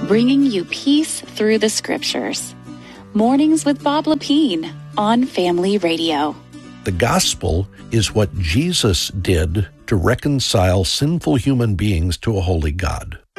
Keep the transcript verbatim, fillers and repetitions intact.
bringing you peace through the scriptures. Mornings with Bob Lepine on Family Radio. The gospel is what Jesus did to reconcile sinful human beings to a holy God.